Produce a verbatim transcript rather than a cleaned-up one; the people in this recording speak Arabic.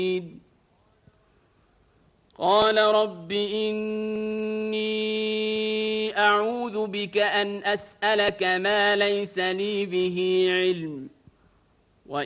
قال رب إني أعوذ بك أن أسألك ما ليس لي به علم